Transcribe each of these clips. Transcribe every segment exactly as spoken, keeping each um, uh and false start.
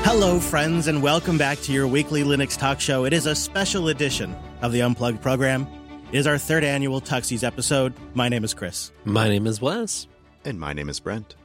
Hello, friends, and welcome back to your weekly Linux talk show. It is a special edition of the Unplugged program. It is our third annual Tuxies episode. My name is Chris. My name is Wes. And my name is Brent.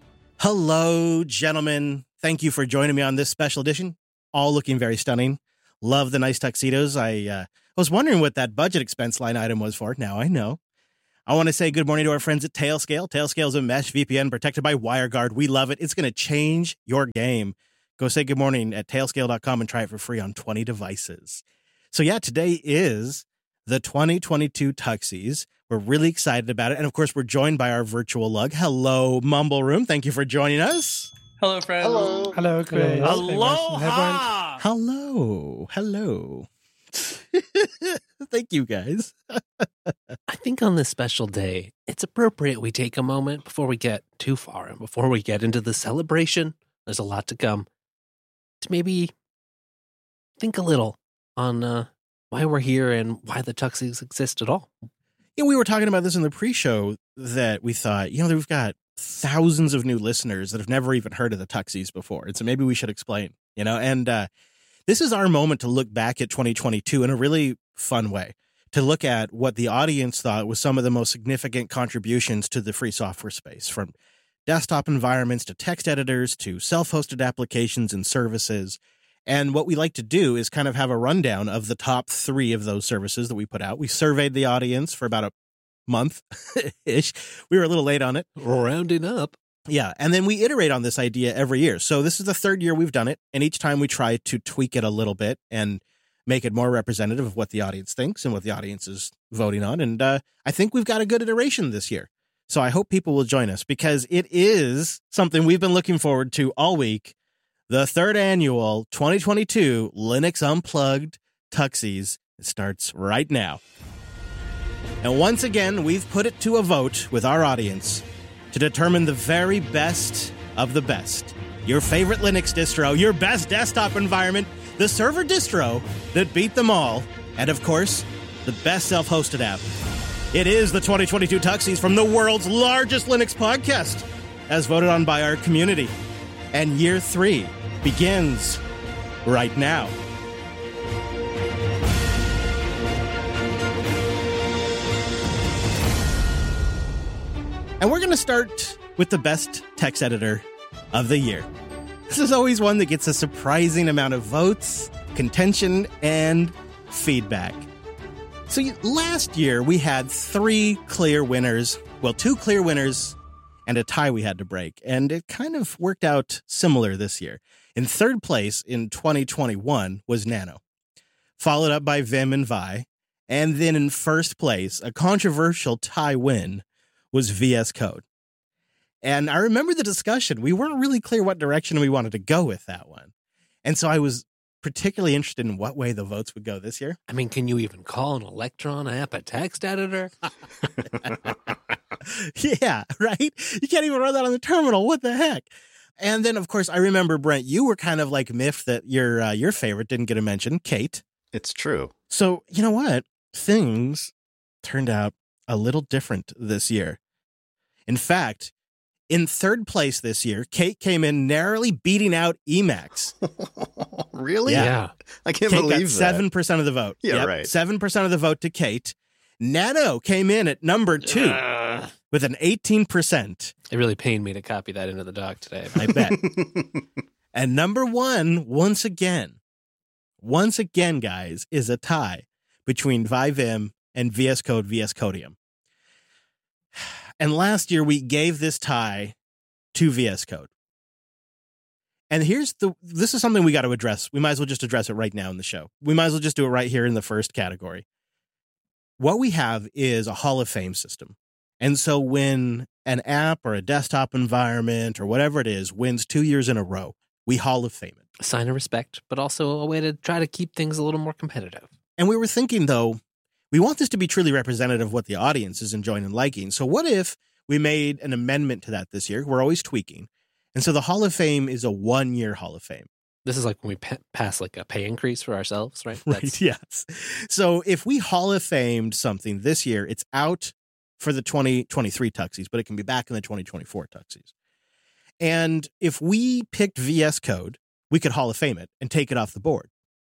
Hello, gentlemen. Thank you for joining me on this special edition. All looking very stunning. Love the nice tuxedos. I uh, was wondering what that budget expense line item was for. Now I know. I want to say good morning to our friends at Tailscale. Tailscale is a mesh V P N protected by WireGuard. We love it. It's going to change your game. Go say good morning at tailscale dot com and try it for free on twenty devices. So yeah, today is the twenty twenty-two Tuxies. We're really excited about it. And of course, we're joined by our virtual lug. Hello, Mumble Room. Thank you for joining us. Hello, friends. Hello. Hello, Chris. Aloha. Hello. Hello. Thank you, guys. I think on this special day, it's appropriate we take a moment before we get too far and before we get into the celebration. There's a lot to come. To maybe think a little on uh, why we're here and why the Tuxies exist at all. Yeah, we were talking about this in the pre-show that we thought, you know, we've got thousands of new listeners that have never even heard of the Tuxies before. And so maybe we should explain, you know, and uh, this is our moment to look back at twenty twenty-two in a really fun way, to look at what the audience thought was some of the most significant contributions to the free software space, from desktop environments to text editors to self-hosted applications and services. And what we like to do is kind of have a rundown of the top three of those services that we put out. We surveyed the audience for about a month-ish. We were a little late on it. Rounding up. Yeah, and then we iterate on this idea every year. So this is the third year we've done it, and each time we try to tweak it a little bit and make it more representative of what the audience thinks and what the audience is voting on. And uh, I think we've got a good iteration this year. So I hope people will join us because it is something we've been looking forward to all week. The third annual twenty twenty-two Linux Unplugged Tuxies. It starts right now. And once again, we've put it to a vote with our audience to determine the very best of the best. Your favorite Linux distro, your best desktop environment, the server distro that beat them all, and of course, the best self-hosted app. It is the twenty twenty-two Tuxies from the world's largest Linux podcast, as voted on by our community. And year three begins right now. And we're going to start with the best text editor of the year. This is always one that gets a surprising amount of votes, contention, and feedback. So last year, we had three clear winners. Well, two clear winners and a tie we had to break. And it kind of worked out similar this year. In third place in twenty twenty-one was Nano, followed up by Vim and Vi. And then in first place, a controversial tie win, was V S Code. And I remember the discussion. We weren't really clear what direction we wanted to go with that one. And so I was particularly interested in what way the votes would go this year. I mean, can you even call an Electron app a text editor? Yeah, right? You can't even run that on the terminal. What the heck? And then, of course, I remember, Brent, you were kind of like miffed that your uh, your favorite didn't get a mention, Kate. It's true. So, you know what? Things turned out a little different this year. In fact, in third place this year, Kate came in narrowly beating out Emacs. Really? Yeah. Yeah. I can't Kate believe got that. seven percent of the vote. Yeah, Yep, right. seven percent of the vote to Kate. Nano came in at number two Uh, with an eighteen percent. it really pained me to copy that into the doc today. I bet. And number one, once again, once again, guys, is a tie between ViVim and V S Code V S Codium. And last year, we gave this tie to V S Code. And here's the, this is something we got to address. We might as well just address it right now in the show. We might as well just do it right here in the first category. What we have is a Hall of Fame system. And so when an app or a desktop environment or whatever it is wins two years in a row, we Hall of Fame it. A sign of respect, but also a way to try to keep things a little more competitive. And we were thinking, though, we want this to be truly representative of what the audience is enjoying and liking. So what if we made an amendment to that this year? We're always tweaking. And so the Hall of Fame is a one-year Hall of Fame. This is like when we pa- pass like a pay increase for ourselves, right? Right, yes. So if we Hall of Famed something this year, it's out for the twenty twenty-three Tuxies, but it can be back in the twenty twenty-four Tuxies. And if we picked V S Code, we could Hall of Fame it and take it off the board.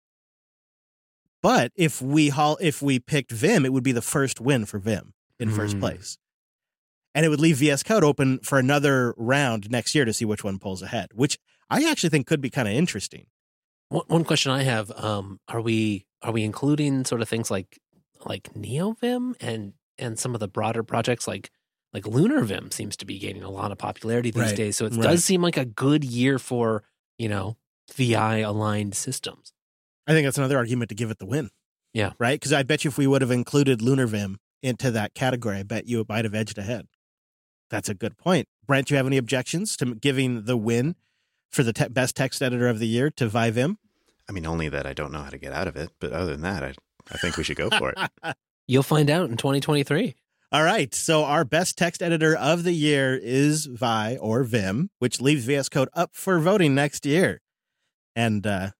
But if we hall, if we picked Vim, it would be the first win for Vim in mm. first place. And it would leave V S Code open for another round next year to see which one pulls ahead, which I actually think could be kind of interesting. One, one question I have, um, are we are we including sort of things like like NeoVim and and some of the broader projects like like LunarVim seems to be gaining a lot of popularity these right. days. So it right. does seem like a good year for, you know, V I aligned systems. I think that's another argument to give it the win. Yeah. Right? Because I bet you if we would have included LunarVim into that category, I bet you it might have edged ahead. That's a good point. Brent, do you have any objections to giving the win for the te- best text editor of the year to ViVim? I mean, only that I don't know how to get out of it. But other than that, I, I think we should go for it. You'll find out in twenty twenty-three. All right. So our best text editor of the year is Vi or Vim, which leaves V S Code up for voting next year. And uh,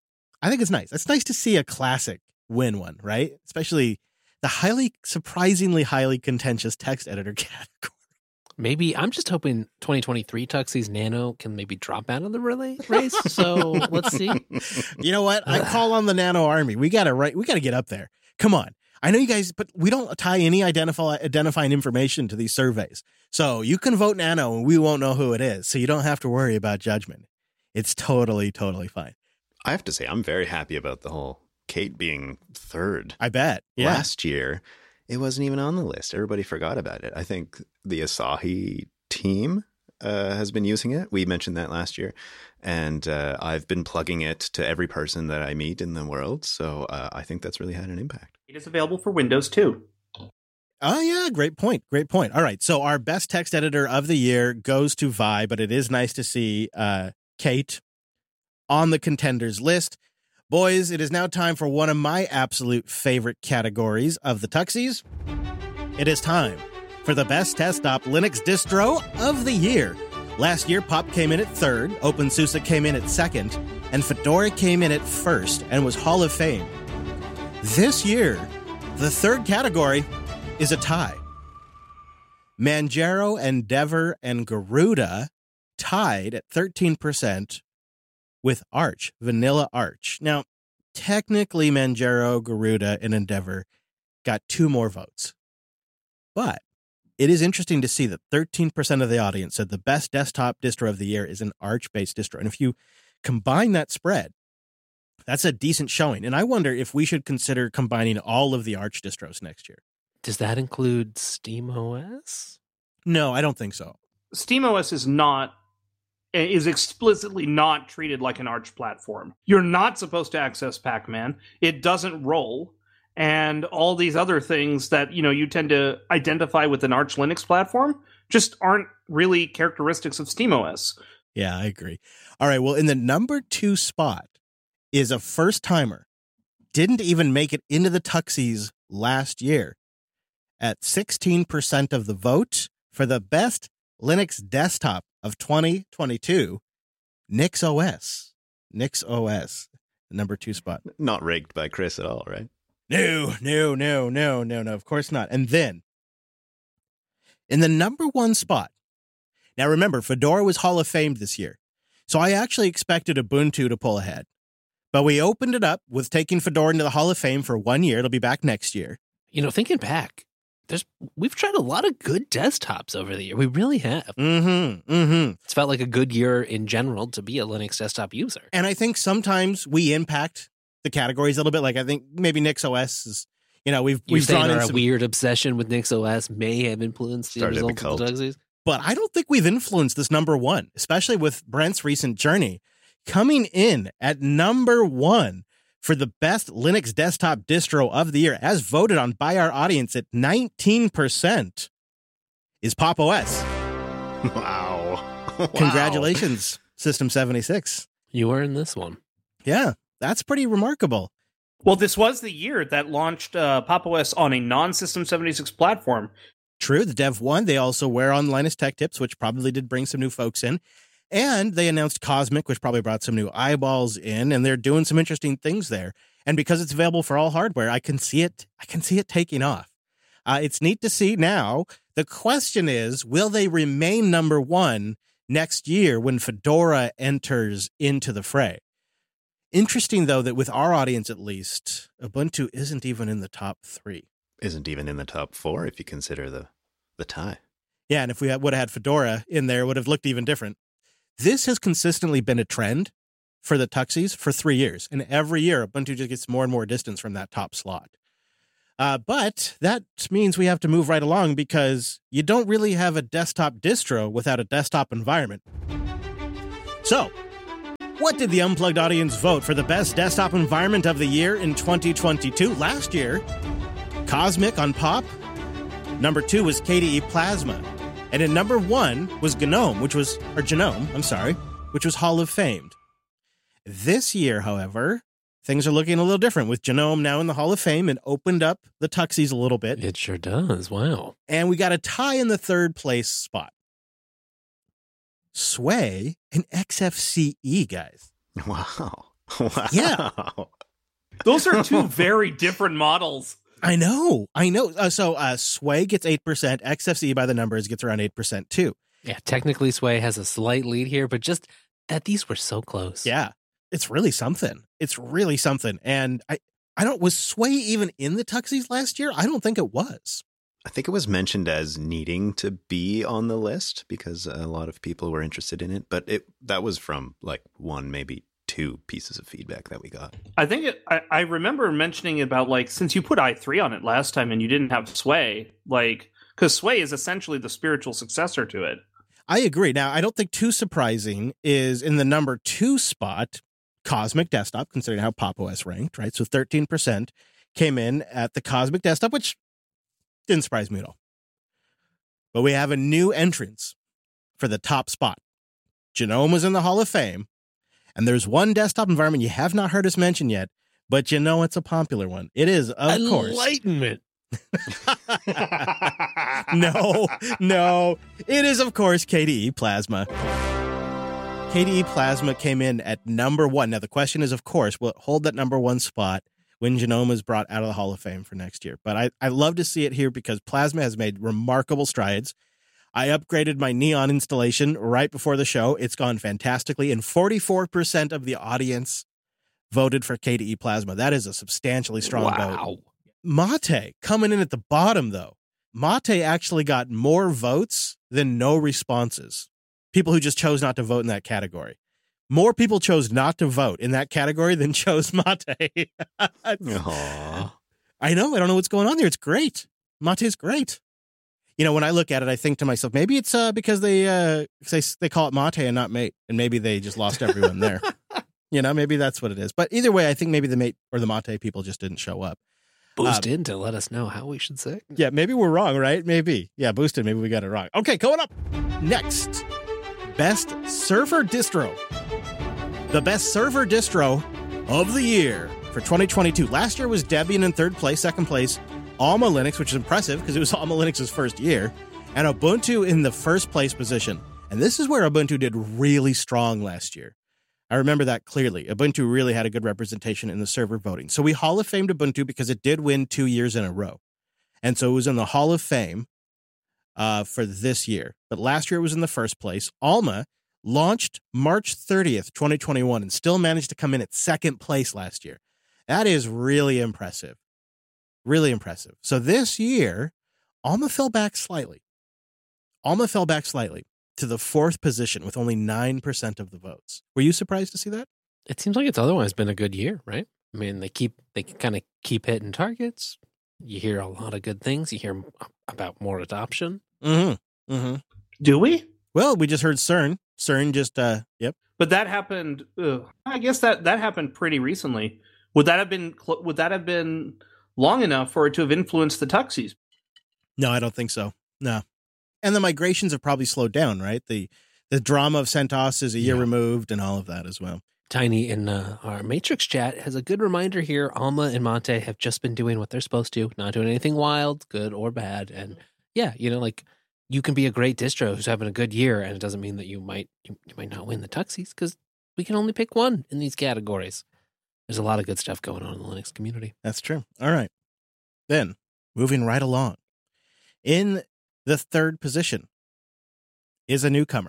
I think it's nice. It's nice to see a classic win one, right? Especially the highly, surprisingly highly contentious text editor category. Maybe I'm just hoping twenty twenty-three Tuxies Nano can maybe drop out of the relay race. So let's see. You know what? I call on the Nano Army. We gotta right. We gotta get up there. Come on. I know you guys, but we don't tie any identify identifying information to these surveys. So you can vote Nano, and we won't know who it is. So you don't have to worry about judgment. It's totally, totally fine. I have to say, I'm very happy about the whole Kate being third. I bet. Yeah. Last year, it wasn't even on the list. Everybody forgot about it. I think the Asahi team uh, has been using it. We mentioned that last year. And uh, I've been plugging it to every person that I meet in the world. So uh, I think that's really had an impact. It is available for Windows too. Oh, yeah. Great point. Great point. All right. So our best text editor of the year goes to Vi, but it is nice to see uh, Kate on the contenders list. Boys, it is now time for one of my absolute favorite categories of the Tuxies. It is time for the best desktop Linux distro of the year. Last year, Pop came in at third, OpenSUSE came in at second, and Fedora came in at first and was Hall of Fame. This year, the third category is a tie. Manjaro, Endeavor, and Garuda tied at thirteen percent with Arch, Vanilla Arch. Now, technically, Manjaro, Garuda, and Endeavor got two more votes. But it is interesting to see that thirteen percent of the audience said the best desktop distro of the year is an Arch-based distro. And if you combine that spread, that's a decent showing. And I wonder if we should consider combining all of the Arch distros next year. Does that include SteamOS? No, I don't think so. SteamOS is not is explicitly not treated like an Arch platform. You're not supposed to access Pac-Man. It doesn't roll. And all these other things that, you know, you tend to identify with an Arch Linux platform just aren't really characteristics of SteamOS. Yeah, I agree. All right, well, in the number two spot is a first-timer. Didn't even make it into the Tuxies last year. At sixteen percent of the vote for the best Linux desktop of twenty twenty-two, NixOS. NixOS, number two spot. Not rigged by Chris at all, right? No, no, no, no, no, no, of course not. And then, in the number one spot, now remember, Fedora was Hall of Famed this year, so I actually expected Ubuntu to pull ahead. But we opened it up with taking Fedora into the Hall of Fame for one year. It'll be back next year. You know, thinking back, there's we've tried a lot of good desktops over the year. We really have. Mm-hmm, mm-hmm. It's felt like a good year in general to be a Linux desktop user. And I think sometimes we impact the categories a little bit. Like I think maybe NixOS is, you know, we've You're we've saying drawn in our some, weird obsession with NixOS may have influenced the Started the results of the cult. Tuxies. but I don't think we've influenced this number one, especially with Brent's recent journey coming in at number one for the best Linux desktop distro of the year, as voted on by our audience at nineteen percent, is Pop! O S. Wow. Wow. Congratulations, System seventy-six. You earned this one. Yeah, that's pretty remarkable. Well, this was the year that launched uh, Pop! O S on a non-System seventy-six platform. True, the Dev one, they also were on Linus Tech Tips, which probably did bring some new folks in. And they announced Cosmic, which probably brought some new eyeballs in, and they're doing some interesting things there. And because it's available for all hardware, I can see it. I can see it taking off. Uh, it's neat to see now. The question is, will they remain number one next year when Fedora enters into the fray. Interesting, though, that with our audience at least, Ubuntu isn't even in the top three. Isn't even in the top four if you consider the, the tie. Yeah, and if we would have had Fedora in there, it would have looked even different. This has consistently been a trend for the Tuxies for three years. And every year, Ubuntu just gets more and more distance from that top slot. Uh, but that means we have to move right along because you don't really have a desktop distro without a desktop environment. So, what did the Unplugged audience vote for the best desktop environment of the year in twenty twenty-two? Last year, Cosmic on Pop. Number two was K D E Plasma. And in number one was GNOME, which was, or Genome, I'm sorry, which was Hall of Famed. This year, however, things are looking a little different with Genome now in the Hall of Fame and opened up the Tuxies a little bit. It sure does. Wow. And we got a tie in the third place spot. Sway and X F C E, guys. Wow. Wow. Yeah. Those are two very different models. I know. I know. Uh, so uh, Sway gets eight percent. X F C E by the numbers gets around eight percent too. Yeah, technically Sway has a slight lead here, but just that these were so close. Yeah. It's really something. It's really something. And I, I don't, was Sway even in the Tuxies last year? I don't think it was. I think it was mentioned as needing to be on the list because a lot of people were interested in it, but it that was from like one, maybe two pieces of feedback that we got. I think it, I, I remember mentioning about like, since you put i three on it last time and you didn't have Sway, like, because Sway is essentially the spiritual successor to it. I agree. Now, I don't think too surprising is in the number two spot, Cosmic Desktop, considering how Pop! O S ranked, right? So thirteen percent came in at the Cosmic Desktop, which didn't surprise me at all. But we have a new entrance for the top spot. Genome was in the Hall of Fame, and there's one desktop environment you have not heard us mention yet, but you know it's a popular one. It is, of course. Enlightenment. no, no. It is, of course, K D E Plasma. K D E Plasma came in at number one. Now, the question is, of course, will it hold that number one spot when Genome is brought out of the Hall of Fame for next year? But I, I love to see it here because Plasma has made remarkable strides. I upgraded my Neon installation right before the show. It's gone fantastically, and forty-four percent of the audience voted for K D E Plasma. That is a substantially strong Wow. vote. Mate coming in at the bottom, though. Mate actually got more votes than no responses. People who just chose not to vote in that category. More people chose not to vote in that category than chose Mate. Aww. I know. I don't know what's going on there. It's great. Mate's great. You know, when I look at it, I think to myself, maybe it's uh, because they, uh, they they call it Mate and not Mate, and maybe they just lost everyone there. You know, maybe that's what it is. But either way, I think maybe the Mate or the Mate people just didn't show up. Boost Um, in to let us know how we should say. Yeah, maybe we're wrong, right? Maybe. Yeah, boosted. Maybe we got it wrong. Okay, going up. Next, best server distro. The best server distro of the year for twenty twenty-two. Last year was Debian in third place, second place, Alma Linux, which is impressive because it was Alma Linux's first year, and Ubuntu in the first place position. And this is where Ubuntu did really strong last year. I remember that clearly. Ubuntu really had a good representation in the server voting. So we Hall of Famed Ubuntu because it did win two years in a row. And so it was in the Hall of Fame uh, for this year. But last year it was in the first place. Alma launched March thirtieth, twenty twenty-one, and still managed to come in at second place last year. That is really impressive. Really impressive. So this year, Alma fell back slightly. Alma fell back slightly to the fourth position with only nine percent of the votes. Were you surprised to see that? It seems like it's otherwise been a good year, right? I mean, they keep they kind of keep hitting targets. You hear a lot of good things. You hear about more adoption. Mm-hmm. Mm-hmm. Do we? Well, we just heard CERN. CERN just, uh, yep. But that happened. Uh, I guess that that happened pretty recently. Would that have been? cl- Would that have been long enough for it to have influenced the Tuxies? No, I don't think so. No. And the migrations have probably slowed down, right? The the drama of CentOS is a year Yeah. removed and all of that as well. Tiny in uh, our Matrix chat has a good reminder here. Alma and Mate have just been doing what they're supposed to, not doing anything wild, good or bad. And yeah, you know, like you can be a great distro who's having a good year, and it doesn't mean that you might you, you might not win the Tuxies because we can only pick one in these categories. There's a lot of good stuff going on in the Linux community. That's true. All right. Then, moving right along. In the third position is a newcomer.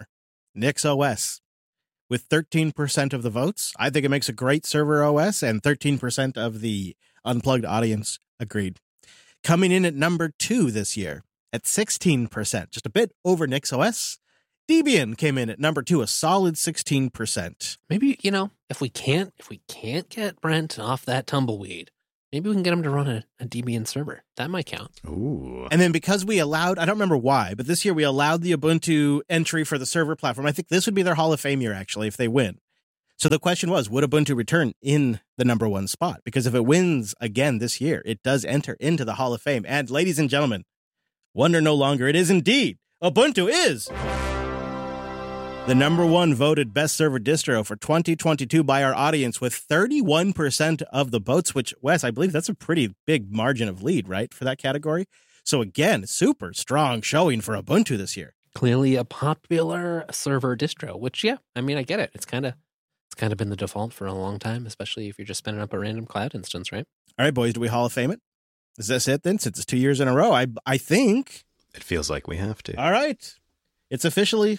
NixOS. With thirteen percent of the votes, I think it makes a great server O S, and thirteen percent of the Unplugged audience agreed. Coming in at number two this year at sixteen percent, just a bit over NixOS, Debian came in at number two, a solid sixteen percent. Maybe, you know, if we can't, if we can't get Brent off that tumbleweed, maybe we can get him to run a, a Debian server. That might count. Ooh. And then because we allowed, I don't remember why, but this year we allowed the Ubuntu entry for the server platform. I think this would be their Hall of Fame year, actually, if they win. So the question was, would Ubuntu return in the number one spot? Because if it wins again this year, it does enter into the Hall of Fame. And ladies and gentlemen, wonder no longer, it is indeed, Ubuntu is the number one voted best server distro for twenty twenty-two by our audience with thirty-one percent of the votes, which, Wes, I believe that's a pretty big margin of lead, right, for that category? So again, super strong showing for Ubuntu this year. Clearly a popular server distro, which, yeah, I mean, I get it. It's kind of it's kind of been the default for a long time, especially if you're just spinning up a random cloud instance, right? All right, boys, do we Hall of Fame it? Is this it then, since it's two years in a row? I I think. It feels like we have to. All right. It's officially...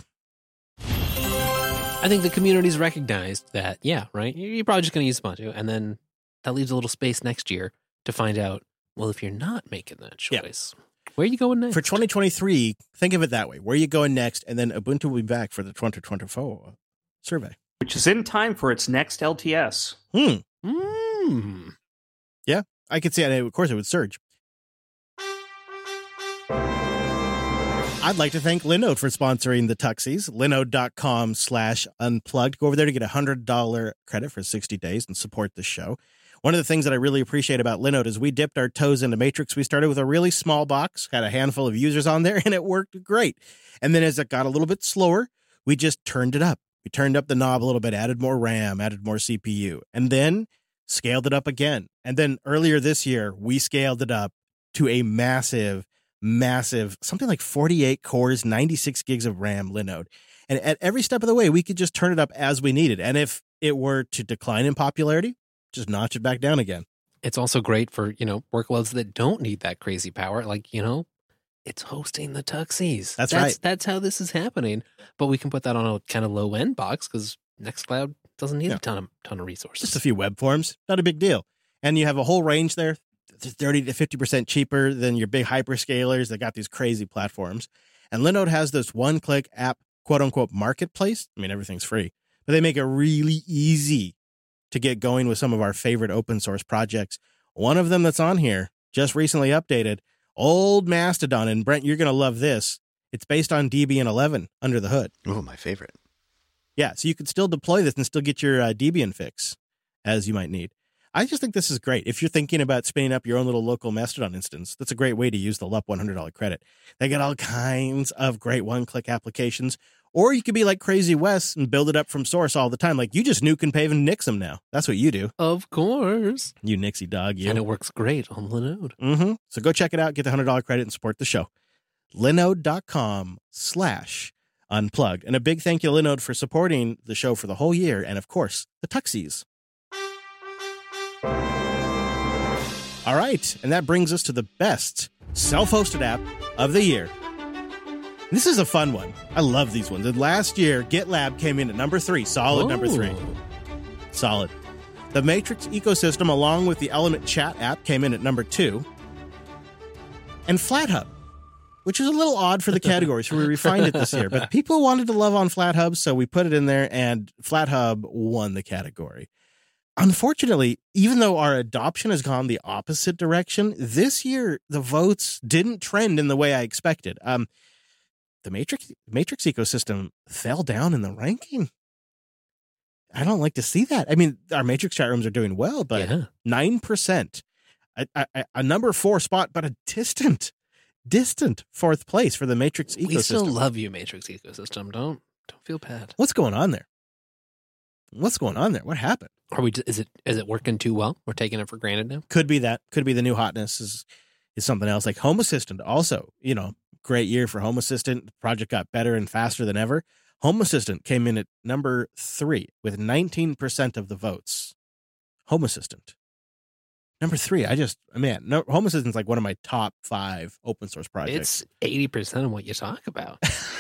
I think the community's recognized that, yeah, right? You're probably just going to use Ubuntu, and then that leaves a little space next year to find out, well, if you're not making that choice, yeah. Where are you going next? For twenty twenty-three, think of it that way. Where are you going next? And then Ubuntu will be back for the twenty twenty-four survey. Which is in time for its next L T S. Hmm. Mm. Yeah, I could see it. Of course, it would surge. I'd like to thank Linode for sponsoring the Tuxies. Linode.com slash unplugged. Go over there to get a one hundred dollars credit for sixty days and support the show. One of the things that I really appreciate about Linode is we dipped our toes into Matrix. We started with a really small box, had a handful of users on there, and it worked great. And then as it got a little bit slower, we just turned it up. We turned up the knob a little bit, added more RAM, added more C P U, and then scaled it up again. And then earlier this year, we scaled it up to a massive massive, something like forty-eight cores, ninety-six gigs of RAM Linode. And at every step of the way, we could just turn it up as we needed. And if it were to decline in popularity, just notch it back down again. It's also great for, you know, workloads that don't need that crazy power. Like, you know, it's hosting the Tuxies. That's, that's right. That's how this is happening. But we can put that on a kind of low end box because Nextcloud doesn't need yeah. a ton of, ton of resources. Just a few web forms. Not a big deal. And you have a whole range there. thirty to fifty percent cheaper than your big hyperscalers that got these crazy platforms. And Linode has this one-click app, quote-unquote, marketplace. I mean, everything's free. But they make it really easy to get going with some of our favorite open-source projects. One of them that's on here, just recently updated, Old Mastodon. And Brent, you're going to love this. It's based on Debian eleven under the hood. Oh, my favorite. Yeah, so you could still deploy this and still get your uh, Debian fix as you might need. I just think this is great. If you're thinking about spinning up your own little local Mastodon instance, that's a great way to use the L U P one hundred dollars credit. They got all kinds of great one-click applications. Or you could be like Crazy Wes and build it up from source all the time. Like you just nuke and pave and nix them now. That's what you do. Of course. You nixie dog, you. And it works great on Linode. Mm-hmm. So go check it out. Get the one hundred dollars credit and support the show. Linode.com slash unplugged. And a big thank you, Linode, for supporting the show for the whole year. And, of course, the Tuxies. All right, and that brings us to the best self-hosted app of the year. This is a fun one. I love these ones. And last year, GitLab came in at number three, solid oh. number three. Solid. The Matrix ecosystem, along with the Element Chat app, came in at number two. And FlatHub, which is a little odd for the category, so we refined it this year. But people wanted to love on FlatHub, so we put it in there, and FlatHub won the category. Unfortunately, even though our adoption has gone the opposite direction, this year the votes didn't trend in the way I expected. Um, the Matrix Matrix ecosystem fell down in the ranking. I don't like to see that. I mean, our Matrix chat rooms are doing well, but yeah. nine percent, a, a, a number four spot, but a distant, distant fourth place for the Matrix ecosystem. We still love you, Matrix ecosystem. Don't don't feel bad. What's going on there? What's going on there? What happened? Are we? Is it? Is it working too well? We're taking it for granted now. Could be that. Could be the new hotness. Is is something else like Home Assistant? Also, you know, great year for Home Assistant. The project got better and faster than ever. Home Assistant came in at number three with nineteen percent of the votes. Home Assistant. Number three, I just, man, no, Home Assistant's like one of my top five open source projects. It's eighty percent of what you talk about.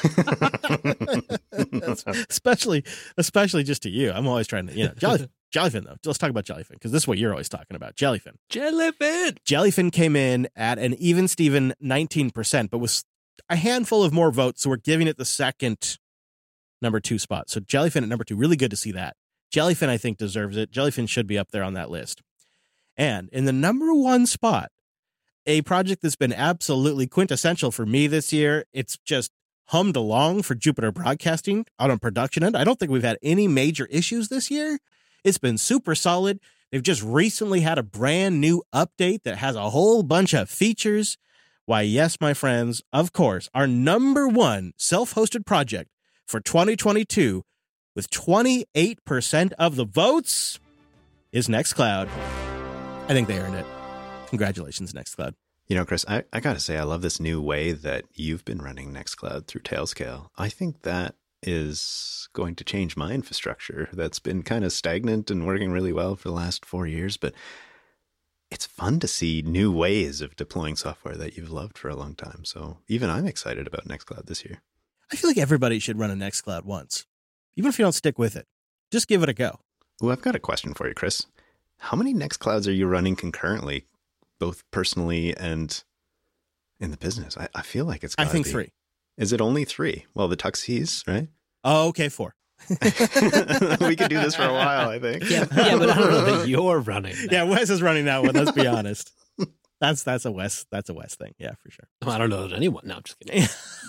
especially, especially just to you. I'm always trying to, you know, Jelly, Jellyfin, though. Let's talk about Jellyfin, because this is what you're always talking about. Jellyfin. Jellyfin! Jellyfin came in at an even Steven nineteen percent, but was a handful of more votes, so we're giving it the second number two spot. So Jellyfin at number two, really good to see that. Jellyfin, I think, deserves it. Jellyfin should be up there on that list. And in the number one spot, a project that's been absolutely quintessential for me this year. It's just hummed along for Jupiter Broadcasting out on production end. I don't think we've had any major issues this year. It's been super solid. They've just recently had a brand new update that has a whole bunch of features. Why, yes, my friends, of course, our number one self-hosted project for twenty twenty-two with twenty-eight percent of the votes is Nextcloud. I think they earned it. Congratulations, Nextcloud. You know, Chris, I, I got to say, I love this new way that you've been running Nextcloud through Tailscale. I think that is going to change my infrastructure that's been kind of stagnant and working really well for the last four years. But it's fun to see new ways of deploying software that you've loved for a long time. So even I'm excited about Nextcloud this year. I feel like everybody should run a Nextcloud once, even if you don't stick with it. Just give it a go. Well, I've got a question for you, Chris. How many Nextclouds are you running concurrently, both personally and in the business? I, I feel like it's gotta I think be. three. Is it only three? Well, the Tuxies, right? Oh, okay, four. We could do this for a while, I think. Yeah, yeah, but I don't know that you're running that. Yeah, Wes is running that one. Let's be honest. That's that's a Wes. That's a Wes thing. Yeah, for sure. Well, I don't know that anyone. No, I'm just kidding.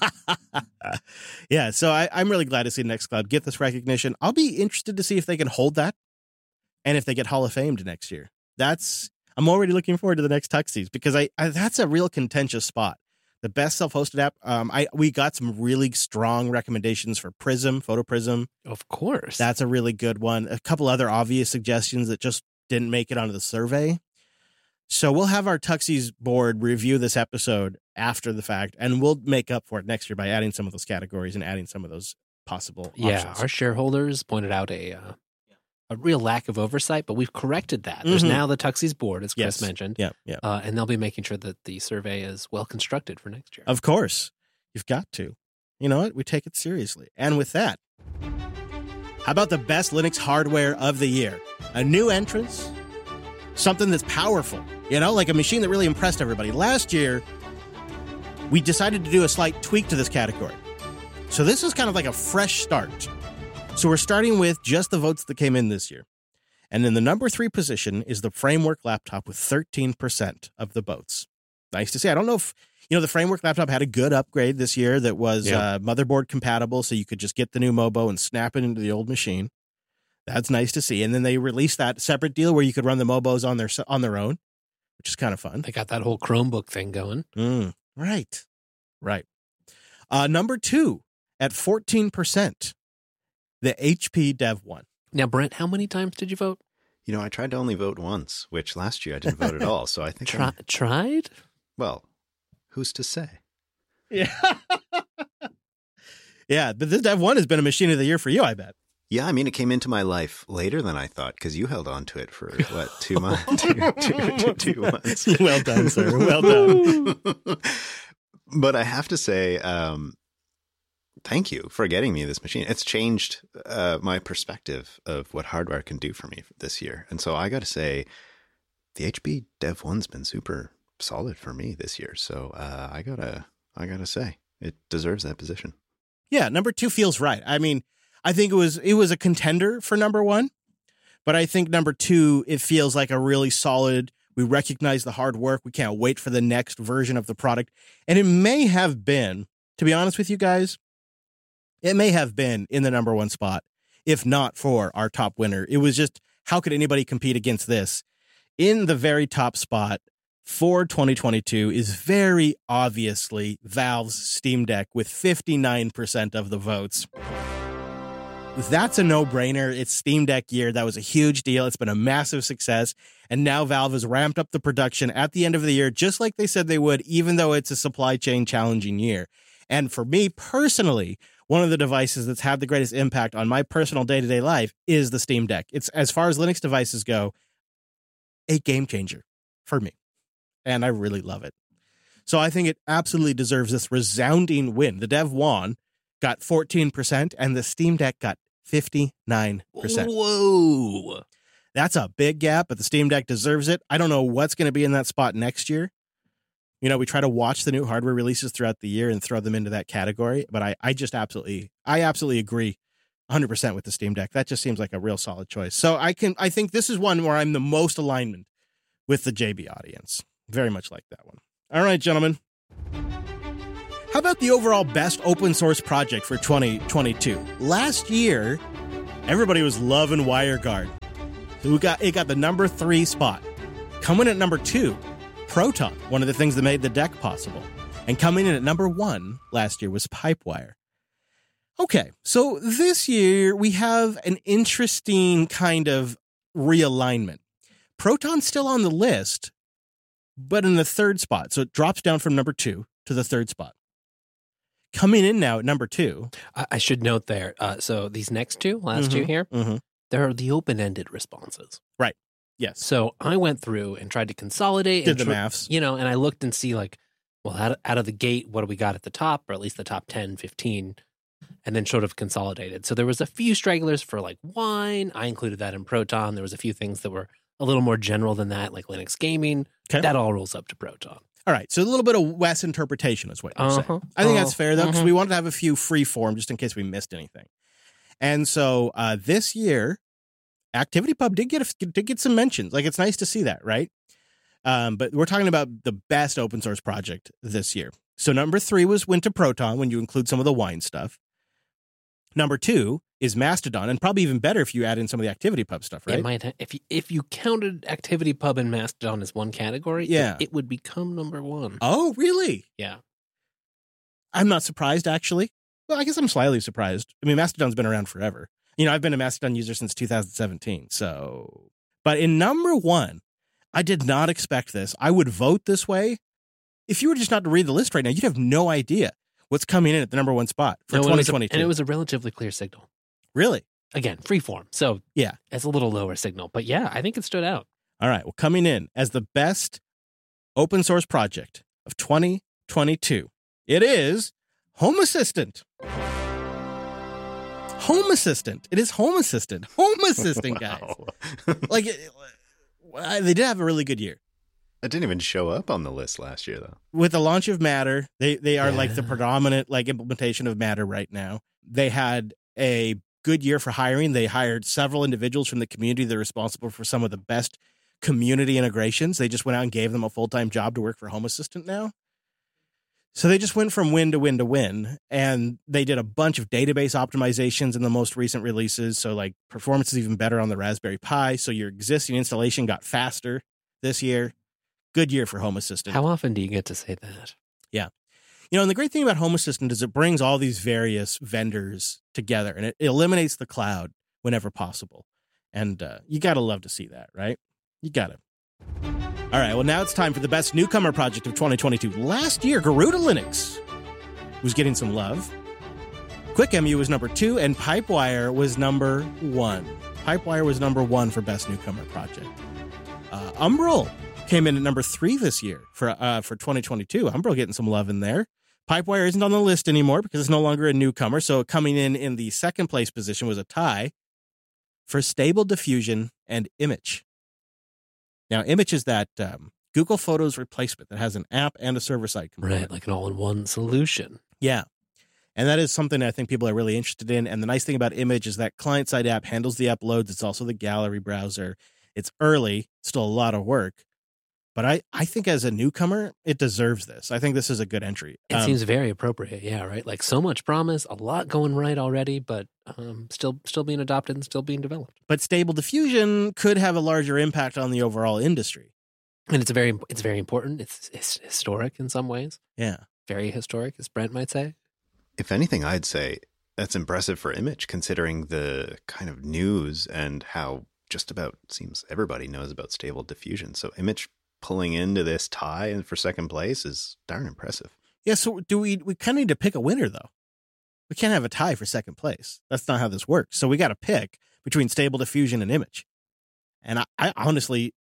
Yeah, so I, I'm really glad to see Nextcloud get this recognition. I'll be interested to see if they can hold that and if they get Hall of Famed next year. That's I'm already looking forward to the next Tuxies, because I, I that's a real contentious spot. The best self-hosted app. Um, I we got some really strong recommendations for Prism, Photo Prism. Of course. That's a really good one. A couple other obvious suggestions that just didn't make it onto the survey. So we'll have our Tuxies board review this episode after the fact, and we'll make up for it next year by adding some of those categories and adding some of those possible yeah, options. our shareholders pointed out a uh, a real lack of oversight, but we've corrected that. There's Mhm. now the Tuxies board, as Chris Yes. mentioned. Yeah, yeah. Uh, and they'll be making sure that the survey is well constructed for next year. Of course. You've got to. You know what? We take it seriously. And with that, how about the best Linux hardware of the year? A new entrance, something that's powerful, you know, like a machine that really impressed everybody. Last year, we decided to do a slight tweak to this category. So this is kind of like a fresh start. So we're starting with just the votes that came in this year. And in the number three position is the Framework laptop with thirteen percent of the votes. Nice to see. I don't know if, you know, the Framework laptop had a good upgrade this year that was Yeah. uh, motherboard compatible, so you could just get the new Mobo and snap it into the old machine. That's nice to see. And then they released that separate deal where you could run the Mobos on their on their own, which is kind of fun. They got that whole Chromebook thing going. Mm, right. Right. Uh, number two at fourteen percent, the H P Dev one. Now, Brent, how many times did you vote? You know, I tried to only vote once, which last year I didn't vote at all. So I think, Try, I'm- tried? well, who's to say? Yeah. Yeah, but this Dev one has been a machine of the year for you, I bet. Yeah, I mean, it came into my life later than I thought, because you held on to it for, what, two months? two, two, two, two months. Well done, sir. Well done. But I have to say, um, thank you for getting me this machine. It's changed uh, my perspective of what hardware can do for me this year. And so I got to say, the H P Dev one's been super solid for me this year. So uh, I gotta, I gotta say, it deserves that position. Yeah, number two feels right. I mean, I think it was it was a contender for number one, but I think number two, it feels like a really solid. We recognize the hard work. We can't wait for the next version of the product. And it may have been, to be honest with you guys, it may have been in the number one spot, if not for our top winner. It was just, how could anybody compete against this? In the very top spot for twenty twenty-two is very obviously Valve's Steam Deck with fifty-nine percent of the votes. That's a no-brainer. It's Steam Deck year. That was a huge deal. It's been a massive success. And now Valve has ramped up the production at the end of the year, just like they said they would, even though it's a supply chain challenging year. And for me personally, one of the devices that's had the greatest impact on my personal day-to-day life is the Steam Deck. It's, as far as Linux devices go, a game changer. for me. And I really love it. So I think it absolutely deserves this resounding win. The Dev won, got fourteen percent, and the Steam Deck got fifty-nine percent. Whoa. That's a big gap, but the Steam Deck deserves it. I don't know what's going to be in that spot next year. You know, we try to watch the new hardware releases throughout the year and throw them into that category. But I, I just absolutely, I absolutely agree one hundred percent with the Steam Deck. That just seems like a real solid choice. So I can, I think this is one where I'm the most alignment with the J B audience. Very much like that one. All right, gentlemen. How about the overall best open source project for twenty twenty-two? Last year, everybody was loving WireGuard. Who got it got the number three spot. Coming in at number two, Proton, one of the things that made the deck possible. And coming in at number one last year was Pipewire. Okay, so this year we have an interesting kind of realignment. Proton's still on the list, but in the third spot. So it drops down from number two to the third spot. Coming in now at number two. I, I should note there. Uh, so these next two, last mm-hmm, two here, mm-hmm. they're the open-ended responses. Right. Yes. So I went through and tried to consolidate. Did and the tr- maths. You know, and I looked and see like, well, out of, out of the gate, what do we got at the top, or at least the top ten, fifteen, and then sort of consolidated. So there was a few stragglers for like wine. I included that in Proton. There was a few things that were a little more general than that, like Linux gaming. Okay. That all rolls up to Proton. All right, so a little bit of Wes interpretation is what you're Uh-huh. saying. I think that's fair, though, because Uh-huh. we wanted to have a few free form just in case we missed anything. And so uh, this year, ActivityPub did get a, did get some mentions. Like, it's nice to see that, right? Um, but we're talking about the best open source project this year. So number three was went to Proton when you include some of the wine stuff. Number two is Mastodon, and probably even better if you add in some of the ActivityPub stuff, right? It might ha- if you, if you counted ActivityPub and Mastodon as one category, Yeah. it, it would become number one. Oh, really? Yeah. I'm not surprised, actually. Well, I guess I'm slightly surprised. I mean, Mastodon's been around forever. You know, I've been a Mastodon user since two thousand seventeen. So, but in number one, I did not expect this. I would vote this way. If you were just not to read the list right now, you'd have no idea what's coming in at the number one spot for No, it twenty was a- twenty-two. and it was a relatively clear signal. Really? Again, freeform. So Yeah. it's a little lower signal. But yeah, I think it stood out. All right. Well, coming in as the best open source project of twenty twenty-two, it is Home Assistant. Home Assistant. It is Home Assistant. Home Assistant, guys. Wow. Like, it, they did have a really good year. It didn't even show up on the list last year, though. With the launch of Matter, they, they are like the Yeah. predominant like implementation of Matter right now. They had a good year for hiring. They hired several individuals from the community that are responsible for some of the best community integrations. They just went out and gave them a full-time job to work for Home Assistant now. So they just went from win to win to win, and they did a bunch of database optimizations in the most recent releases. So like performance is even better on the Raspberry Pi. So your existing installation got faster this year. Good year for Home Assistant. How often do you get to say that? You know, and the great thing about Home Assistant is it brings all these various vendors together, and it eliminates the cloud whenever possible. And uh, you got to love to see that, right? You got to. All right, well, now it's time for the best newcomer project of twenty twenty-two. Last year, Garuda Linux was getting some love. QuickEmu was number two, and Pipewire was number one. Pipewire was number one for best newcomer project. Uh, Umbrel came in at number three this year for uh, for twenty twenty-two. Umbrel getting some love in there. Pipewire isn't on the list anymore because it's no longer a newcomer. So coming in in the second place position was a tie for Stable Diffusion and Image. Now, Image is that um, Google Photos replacement that has an app and a server-side component. Right, like an all-in-one solution. Yeah. And that is something I think people are really interested in. And the nice thing about Image is that client-side app handles the uploads. It's also the gallery browser. It's early, still a lot of work. But I, I think as a newcomer, it deserves this. I think this is a good entry. It Um, seems very appropriate, yeah, right? Like so much promise, a lot going right already, but um, still still being adopted and still being developed. but Stable Diffusion could have a larger impact on the overall industry. And it's very it's very important. It's, it's historic in some ways. Yeah. Very historic, as Brent might say. If anything, I'd say that's impressive for Image, considering the kind of news and how just about seems everybody knows about Stable Diffusion. So Image pulling into this tie and for second place is darn impressive. Yeah, so do we we kind of need to pick a winner, though. We can't have a tie for second place. That's not how this works. So we got to pick between Stable Diffusion and Image. And I, I honestly,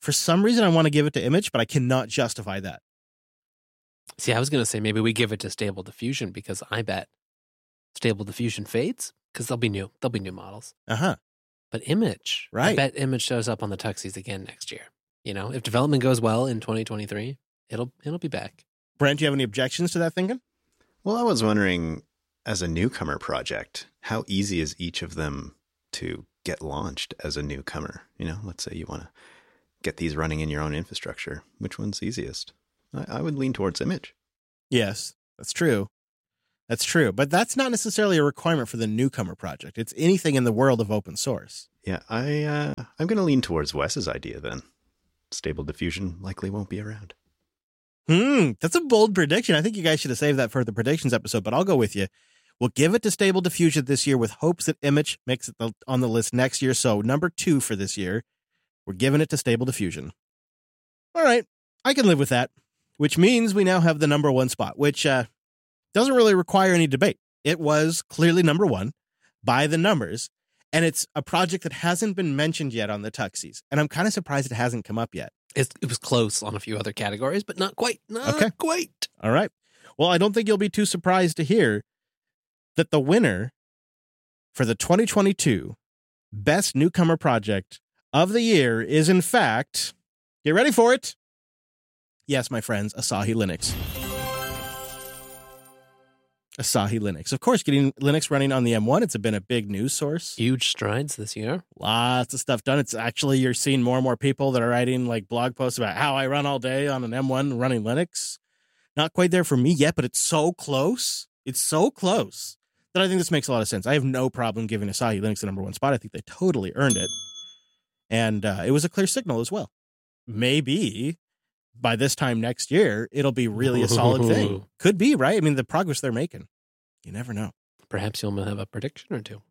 For some reason, I want to give it to Image, but I cannot justify that. See, I was going to say maybe we give it to Stable Diffusion because I bet Stable Diffusion fades because there'll be new. There'll be new models. Uh-huh. But Image, Right. I bet Image shows up on the Tuxies again next year. You know, if development goes well in twenty twenty-three, it'll it'll be back. Brent, do you have any objections to that thinking? Well, I was wondering, as a newcomer project, how easy is each of them to get launched as a newcomer? You know, let's say you want to get these running in your own infrastructure. Which one's easiest? I, I would lean towards Image. Yes, that's true. That's true. But that's not necessarily a requirement for the newcomer project. It's anything in the world of open source. Yeah, I, uh, I'm going to lean towards Wes's idea then. Stable Diffusion likely won't be around. Hmm, that's a bold prediction. I think you guys should have saved that for the predictions episode, but I'll go with you. We'll give it to Stable Diffusion this year with hopes that Image makes it on the list next year. So number two for this year, we're giving it to Stable Diffusion. All right, I can live with that, which means we now have the number one spot, which uh, doesn't really require any debate. It was clearly number one by the numbers, and it's a project that hasn't been mentioned yet on the Tuxies, and I'm kind of surprised it hasn't come up yet. It, it was close on a few other categories, but not quite. Not Okay. quite. All right. Well, I don't think you'll be too surprised to hear that the winner for the twenty twenty-two Best Newcomer Project of the Year is, in fact, get ready for it. Yes, my friends, Asahi Linux. Asahi Linux. Of course, getting Linux running on the M one, it's been a big news source. Huge strides this year. Lots of stuff done. It's actually, you're seeing more and more people that are writing like blog posts about how I run all day on an M one running Linux. Not quite there for me yet, but it's so close. It's so close that I think this makes a lot of sense. I have no problem giving Asahi Linux the number one spot. I think they totally earned it. And uh, it was a clear signal as well. Maybe by this time next year, it'll be really a solid thing. Could be, right? I mean, the progress they're making. You never know. Perhaps you'll have a prediction or two.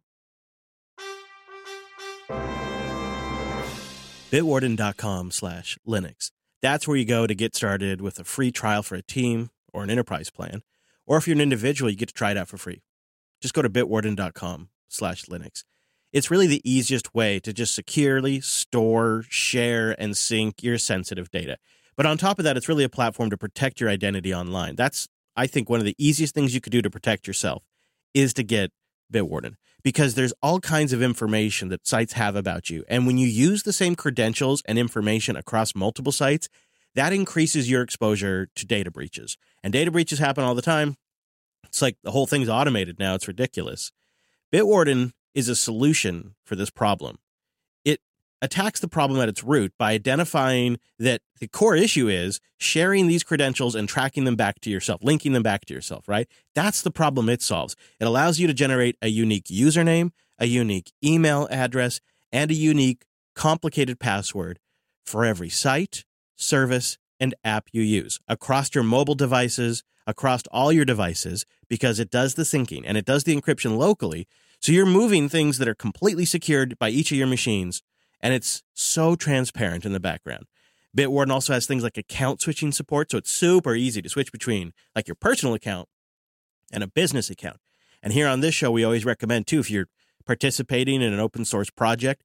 Bitwarden.com slash Linux. That's where you go to get started with a free trial for a team or an enterprise plan. Or if you're an individual, you get to try it out for free. Just go to bitwarden.com slash Linux. It's really the easiest way to just securely store, share, and sync your sensitive data. But on top of that, it's really a platform to protect your identity online. That's, I think, one of the easiest things you could do to protect yourself is to get Bitwarden, because there's all kinds of information that sites have about you. And when you use the same credentials and information across multiple sites, that increases your exposure to data breaches. And data breaches happen all the time. It's like the whole thing's automated now. It's ridiculous. Bitwarden is a solution for this problem. It attacks the problem at its root by identifying that the core issue is sharing these credentials and tracking them back to yourself, linking them back to yourself, right? That's the problem it solves. It allows you to generate a unique username, a unique email address, and a unique complicated password for every site, service, and app you use across your mobile devices, across all your devices, because it does the syncing and it does the encryption locally. So you're moving things that are completely secured by each of your machines, and it's so transparent in the background. Bitwarden also has things like account switching support, so it's super easy to switch between like your personal account and a business account. And here on this show, we always recommend, too, if you're participating in an open source project,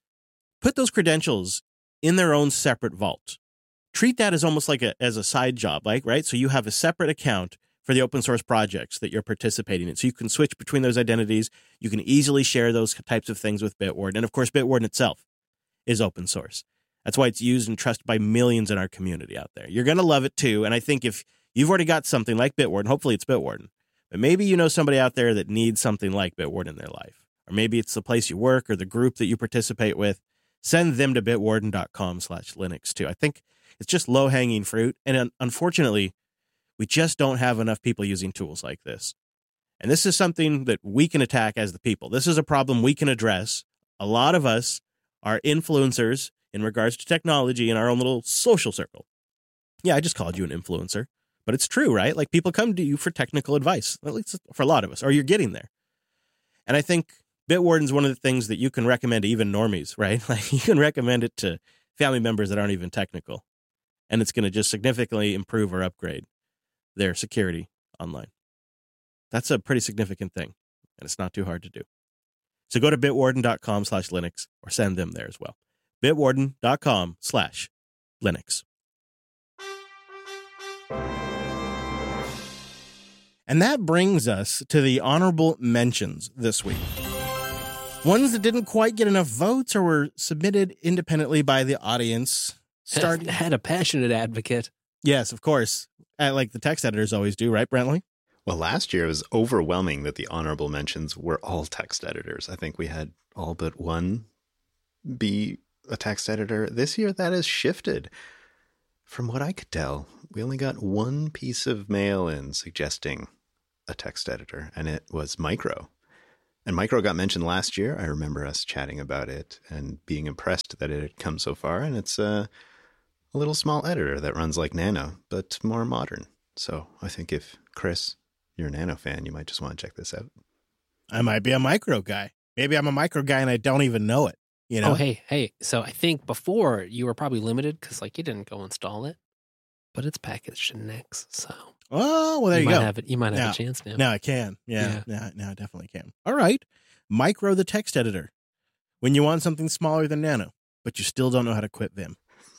put those credentials in their own separate vault. Treat that as almost like a as a side job, like, right? So you have a separate account for the open source projects that you're participating in. So you can switch between those identities. You can easily share those types of things with Bitwarden. And of course, Bitwarden itself is open source. That's why it's used and trusted by millions in our community out there. You're going to love it too. And I think if you've already got something like Bitwarden, hopefully it's Bitwarden, but maybe you know somebody out there that needs something like Bitwarden in their life. Or maybe it's the place you work or the group that you participate with. Send them to bitwarden.com slash Linux too. I think it's just low-hanging fruit. And unfortunately, we just don't have enough people using tools like this. And this is something that we can attack as the people. This is a problem we can address. A lot of us are influencers in regards to technology in our own little social circle. Yeah, I just called you an influencer, but it's true, right? Like, people come to you for technical advice, at least for a lot of us, or you're getting there. And I think Bitwarden is one of the things that you can recommend to even normies, right? Like, you can recommend it to family members that aren't even technical, and it's going to just significantly improve or upgrade their security online. That's a pretty significant thing, and it's not too hard to do. So go to bitwarden.com slash Linux or send them there as well. bitwarden.com slash Linux. And that brings us to the honorable mentions this week. Ones that didn't quite get enough votes or were submitted independently by the audience. Starting Had a passionate advocate. Yes, of course. Uh, like the text editors always do, right, Brantley? Well, last year it was overwhelming that the honorable mentions were all text editors. I think we had all but one be a text editor. This year that has shifted. From what I could tell, we only got one piece of mail in suggesting a text editor, and it was Micro. And Micro got mentioned last year. I remember us chatting about it and being impressed that it had come so far. And it's a, a little small editor that runs like Nano, but more modern. So I think if, Chris, you're a Nano fan, you might just want to check this out. I might be a Micro guy. Maybe I'm a Micro guy and I don't even know it. You know? Oh, hey, hey. So I think before you were probably limited because like you didn't go install it, but it's packaged in Nix. So Oh, well, there you, might go. Have it, you might have now, a chance now. Now I can. Yeah, Yeah. Now, now I definitely can. All right. Micro, the text editor. When you want something smaller than Nano, but you still don't know how to quit Vim.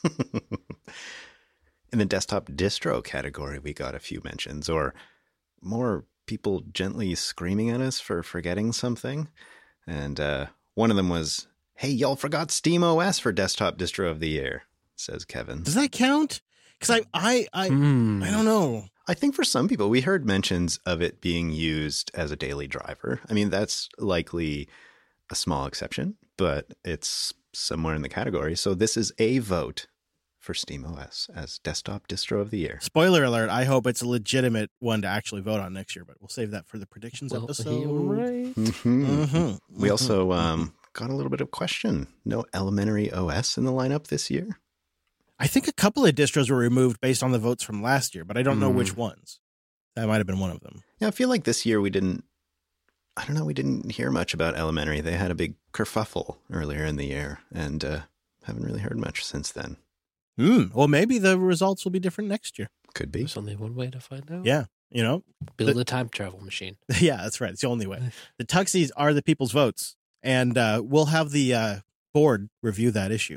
In the desktop distro category, we got a few mentions, or more people gently screaming at us for forgetting something. And uh, one of them was, hey, y'all forgot SteamOS for desktop distro of the year, says Kevin. Does that count? Because I, I, I, Mm. I don't know. I think for some people, we heard mentions of it being used as a daily driver. I mean, that's likely a small exception, but it's somewhere in the category. So this is a vote for SteamOS as desktop distro of the year. Spoiler alert, I hope it's a legitimate one to actually vote on next year, but we'll save that for the predictions Well, episode. you're right. Mm-hmm. Mm-hmm. We also um, got a little bit of question. No Elementary O S in the lineup this year? I think a couple of distros were removed based on the votes from last year, but I don't know Mm. which ones. That might have been one of them. Yeah, I feel like this year we didn't, I don't know, we didn't hear much about Elementary. They had a big kerfuffle earlier in the year and uh, haven't really heard much since then. Hmm. Well, maybe the results will be different next year. Could be. There's only one way to find out. Yeah. You know? Build The- a time travel machine. Yeah, that's right. It's the only way. The Tuxies are the people's votes, and uh, we'll have the uh, board review that issue.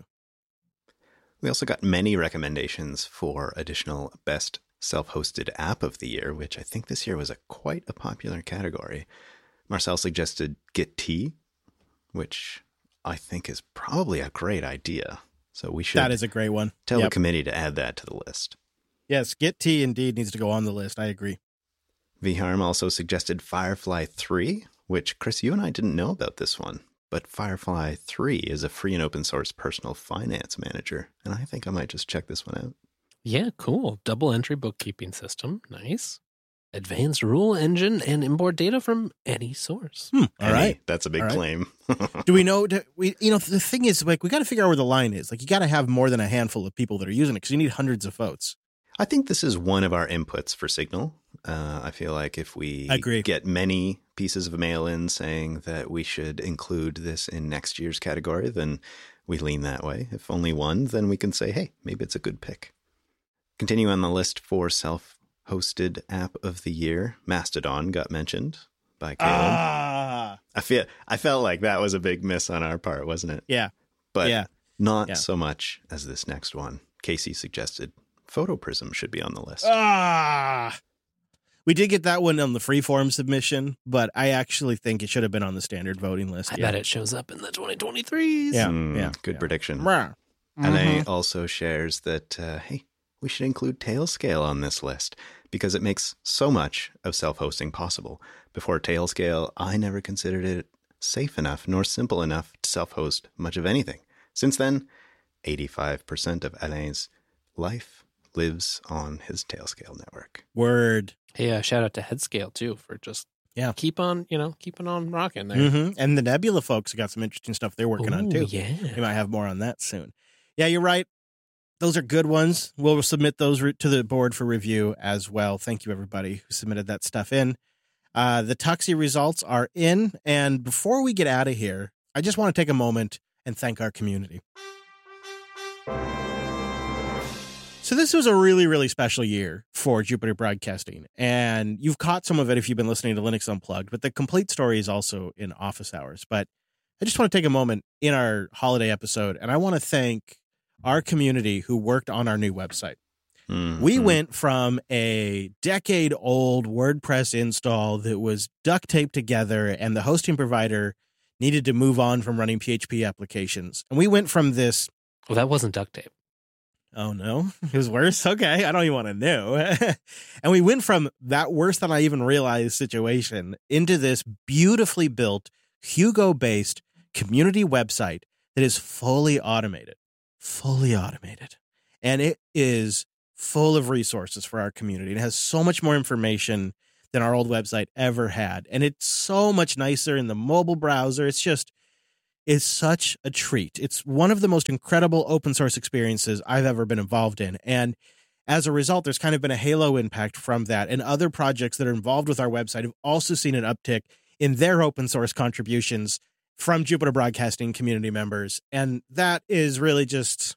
We also got many recommendations for additional best self-hosted app of the year, which I think this year was a quite a popular category. Marcel suggested Git, which I think is probably a great idea. So we should That is a great one. tell Yep. the committee to add that to the list. Yes, Git T indeed needs to go on the list. I agree. Vharm also suggested Firefly three, which, Chris, you and I didn't know about this one. But Firefly three is a free and open source personal finance manager. And I think I might just check this one out. Yeah, cool. Double entry bookkeeping system. Nice. Advanced rule engine and import data from any source. Hmm. All Any, right. That's a big All right. claim. Do we know? Do we, you know, the thing is, like, we got to figure out where the line is. Like, you got to have more than a handful of people that are using it because you need hundreds of votes. I think this is one of our inputs for Signal. Uh, I feel like if we Agree. get many pieces of mail in saying that we should include this in next year's category, then we lean that way. If only one, then we can say, hey, maybe it's a good pick. Continue on the list for self-hosted app of the year. Mastodon got mentioned by Caleb. Ah, I feel I felt like that was a big miss on our part, wasn't it? yeah, But yeah. not Yeah. so much as this next one. Casey suggested PhotoPrism should be on the list. Ah. We did get that one on the freeform submission, but I actually think it should have been on the standard voting list. I yeah. bet it shows up in the twenty twenty-threes. Yeah, Hmm, yeah, good yeah. prediction. Rah. And Mhm. they also shares that, uh, hey, we should include Tailscale on this list because it makes so much of self-hosting possible. Before Tailscale, I never considered it safe enough nor simple enough to self-host much of anything. Since then, eighty-five percent of Alain's life lives on his Tailscale network. Word. Hey, uh, shout out to Headscale too for just Yeah. keep on, you know, keeping on rocking there. hmm And the Nebula folks got some interesting stuff they're working on Ooh, too. Yeah. We might have more on that soon. Yeah, you're right. Those are good ones. We'll submit those re- to the board for review as well. Thank you, everybody who submitted that stuff in. Uh, the Tuxie results are in. And before we get out of here, I just want to take a moment and thank our community. So this was a really, really special year for Jupiter Broadcasting. And you've caught some of it if you've been listening to Linux Unplugged, but the complete story is also in office hours. But I just want to take a moment in our holiday episode, and I want to thank our community who worked on our new website. Mm-hmm. We went from a decade-old WordPress install that was duct taped together, and the hosting provider needed to move on from running P H P applications. And we went from this... Well, that wasn't duct tape. Oh, no? It was worse? Okay, I don't even want to know. And we went from that worse than I even realized situation into this beautifully built, Hugo-based community website that is fully automated. Fully automated. And it is full of resources for our community. It has so much more information than our old website ever had. And it's so much nicer in the mobile browser. It's just, it's such a treat. It's one of the most incredible open source experiences I've ever been involved in. And as a result, there's kind of been a halo impact from that. And other projects that are involved with our website have also seen an uptick in their open source contributions from Jupiter Broadcasting community members. And that is really just,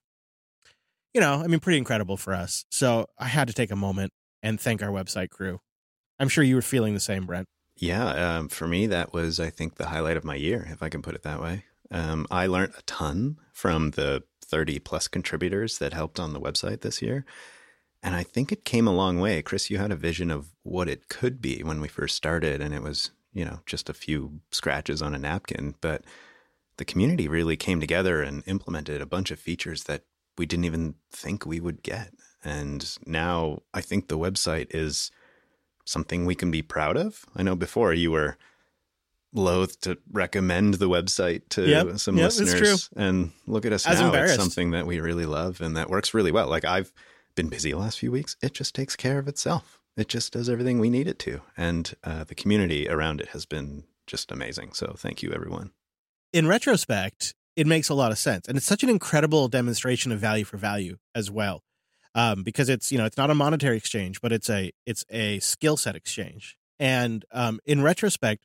you know, I mean, pretty incredible for us. So I had to take a moment and thank our website crew. I'm sure you were feeling the same, Brent. Yeah, um, for me, that was, I think, the highlight of my year, if I can put it that way. Um, I learned a ton from the thirty plus contributors that helped on the website this year. And I think it came a long way. Chris, you had a vision of what it could be when we first started, and it was, you know, just a few scratches on a napkin. But the community really came together and implemented a bunch of features that we didn't even think we would get. And now I think the website is something we can be proud of. I know before you were loath to recommend the website to yep, some yep, listeners. It's true. And look at us I was now. embarrassed. It's something that we really love and that works really well. Like, I've been busy the last few weeks. It just takes care of itself. It just does everything we need it to. And uh, the community around it has been just amazing. So thank you, everyone. In retrospect, it makes a lot of sense. And it's such an incredible demonstration of value for value as well. Um, because it's, you know, it's not a monetary exchange, but it's a, it's a skill set exchange. And um, in retrospect,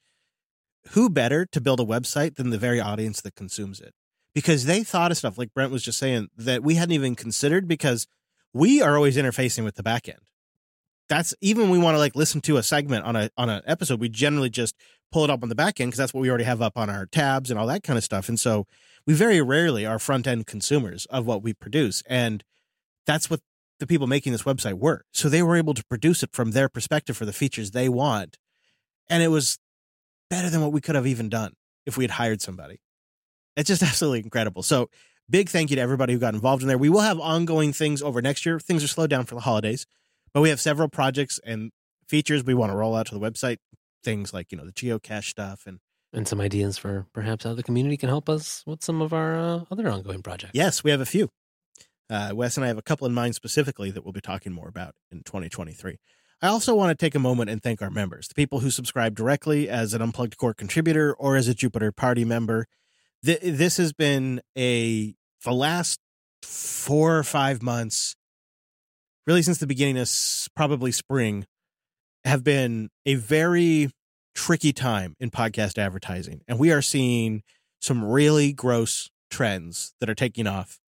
who better to build a website than the very audience that consumes it? Because they thought of stuff, like Brent was just saying, that we hadn't even considered, because we are always interfacing with the back end. That's, even when we want to like listen to a segment on a on an episode, we generally just pull it up on the back end because that's what we already have up on our tabs and all that kind of stuff. And so we very rarely are front end consumers of what we produce. And that's what the people making this website were. So they were able to produce it from their perspective for the features they want. And it was better than what we could have even done if we had hired somebody. It's just absolutely incredible. So big thank you to everybody who got involved in there. We will have ongoing things over next year. Things are slowed down for the holidays, but we have several projects and features we want to roll out to the website. Things like, you know, the geocache stuff and And some ideas for perhaps how the community can help us with some of our uh, other ongoing projects. Yes, we have a few. Uh, Wes and I have a couple in mind specifically that we'll be talking more about in twenty twenty-three. I also want to take a moment and thank our members, the people who subscribe directly as an Unplugged Core contributor or as a Jupiter Party member. Th- this has been a, the last four or five months, really since the beginning of s- probably spring, have been a very tricky time in podcast advertising. And we are seeing some really gross trends that are taking off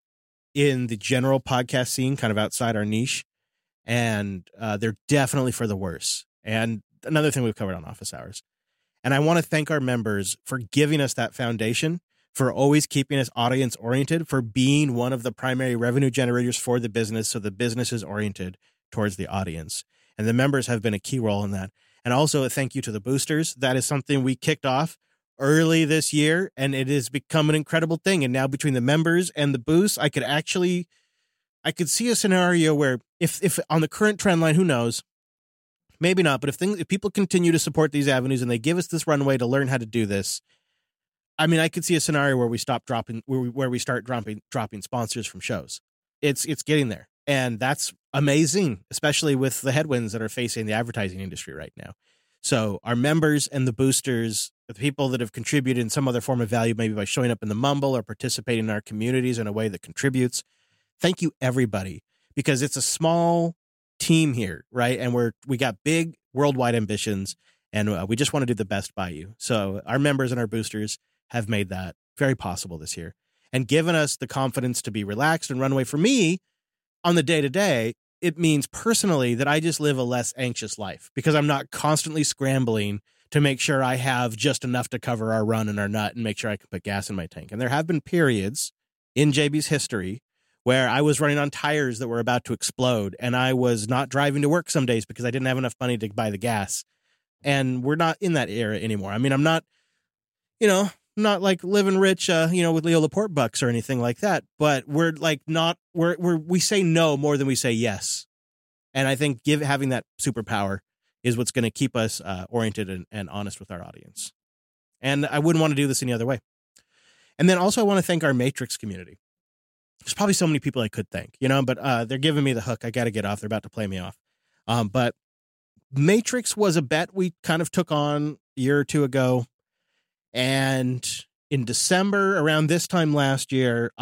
in the general podcast scene, kind of outside our niche. And uh, they're definitely for the worse. And another thing we've covered on Office Hours. And I want to thank our members for giving us that foundation, for always keeping us audience oriented, for being one of the primary revenue generators for the business. So the business is oriented towards the audience. And the members have been a key role in that. And also a thank you to the boosters. That is something we kicked off early this year, and it has become an incredible thing. And now between the members and the boosts, I could actually, I could see a scenario where if, if on the current trend line, who knows, maybe not, but if things, if people continue to support these avenues and they give us this runway to learn how to do this, I mean, I could see a scenario where we stop dropping, where we, where we start dropping, dropping sponsors from shows. It's, it's getting there. And that's amazing, especially with the headwinds that are facing the advertising industry right now. So our members and the boosters, the people that have contributed in some other form of value, maybe by showing up in the Mumble or participating in our communities in a way that contributes. Thank you, everybody, because it's a small team here, right? And we're, we got big worldwide ambitions, and uh, we just want to do the best by you. So our members and our boosters have made that very possible this year and given us the confidence to be relaxed and runway. For me, on the day-to-day, it means personally that I just live a less anxious life because I'm not constantly scrambling to make sure I have just enough to cover our run and our nut and make sure I can put gas in my tank. And there have been periods in J B's history where I was running on tires that were about to explode, and I was not driving to work some days because I didn't have enough money to buy the gas. And we're not in that era anymore. I mean, I'm not, you know, not like living rich, uh, you know, with Leo Laporte bucks or anything like that. But we're like not, we're, we're, we say no more than we say yes. And I think give having that superpower is what's going to keep us uh, oriented and, and honest with our audience. And I wouldn't want to do this any other way. And then also I want to thank our Matrix community. There's probably so many people I could thank, you know, but uh, they're giving me the hook. I got to get off. They're about to play me off. Um, but Matrix was a bet we kind of took on a year or two ago. And in December, around this time last year,